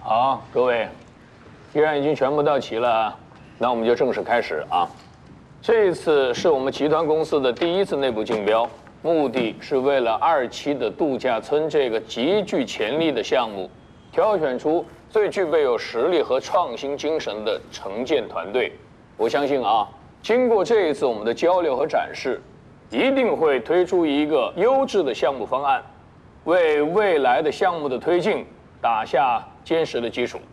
好，各位，既然已经全部到齐了，那我们就正式开始啊。这一次是我们集团公司的第一次内部竞标，目的是为了2期的度假村这个极具潜力的项目，挑选出最具备有实力和创新精神的承建团队。我相信啊，经过这一次我们的交流和展示，一定会推出一个优质的项目方案，为未来的项目的推进打下坚实的基础。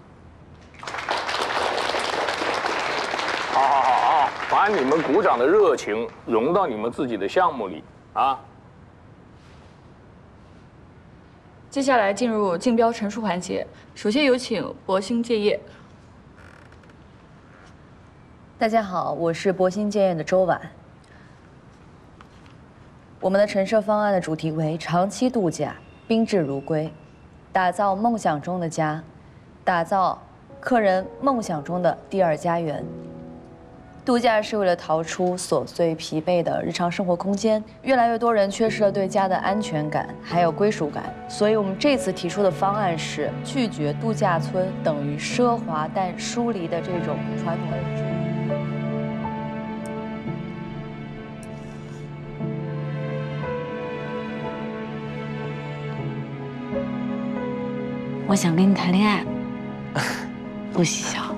好，把你们鼓掌的热情融到你们自己的项目里啊！ 接下来进入竞标陈述环节，首先有请博兴建业。 大家好，我是博兴建业的周婉。我们的陈设方案的主题为长期度假，宾至如归，打造梦想中的家，打造客人梦想中的第二家园。度假是为了逃出琐碎疲惫的日常生活空间，越来越多人缺失了对家的安全感，还有归属感。所以我们这次提出的方案是拒绝度假村等于奢华但疏离的这种传统。 我想跟你谈恋爱，陆喜晓。